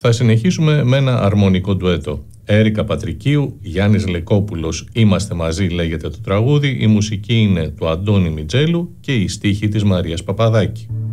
Θα συνεχίσουμε με ένα αρμονικό ντουέτο. Έρικα Πατρικίου, Γιάννης Λεκόπουλος, «Είμαστε μαζί» λέγεται το τραγούδι, η μουσική είναι του Αντώνη Μιτζέλου και η στίχη της Μαρίας Παπαδάκη.